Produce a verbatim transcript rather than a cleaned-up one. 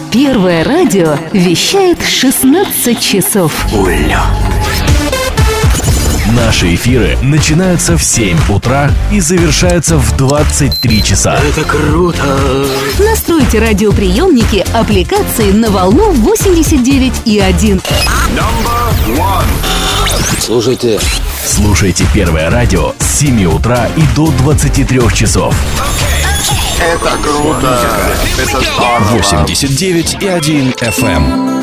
Первое радио вещает шестнадцать часов. Уля. Наши эфиры начинаются в семь утра и завершаются в двадцать три часа. Это круто! Настройте радиоприемники аппликации на волну восемьдесят девять и один. Слушайте. Слушайте Первое радио с семи утра и до двадцати трёх часов. Это круто! Это здорово! восемьдесят девять и один эф эм.